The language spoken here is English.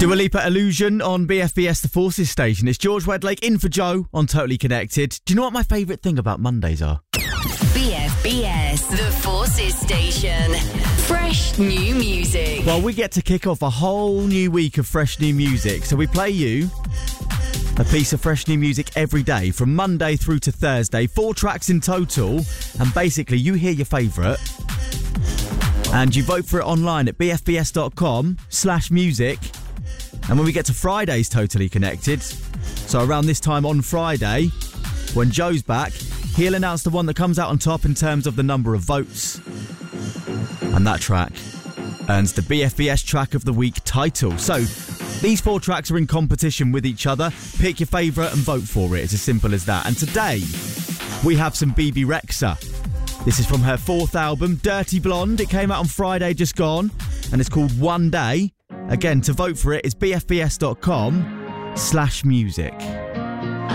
Dua Lipa Illusion on BFBS The Forces station. It's George Wedlake in for Joe on Totally Connected. Do you know what my favourite thing about Mondays are? BFBS The Forces station. Fresh new music. Well, we get to kick off a whole new week of fresh new music. So we play you a piece of fresh new music every day from Monday through to Thursday. 4 tracks in total. And basically you hear your favourite and you vote for it online at bfbs.com/music. And when we get to Friday's Totally Connected, so around this time on Friday, when Joe's back, he'll announce the one that comes out on top in terms of the number of votes. And that track earns the BFBS Track of the Week title. So these 4 tracks are in competition with each other. Pick your favourite and vote for it. It's as simple as that. And today, we have some Bebe Rexha. This is from her 4th album, Dirty Blonde. It came out on Friday just gone, and it's called One Day. Again, to vote for it is bfbs.com/music.